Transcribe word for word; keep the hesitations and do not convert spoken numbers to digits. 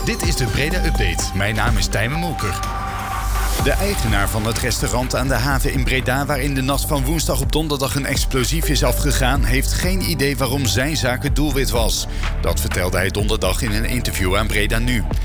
Dit is de Breda Update. Mijn naam is Tijmen Molker. De eigenaar van het restaurant aan de haven in Breda, waarin de nacht van woensdag op donderdag een explosief is afgegaan, heeft geen idee waarom zijn zaak het doelwit was. Dat vertelde hij donderdag in een interview aan Breda Nu.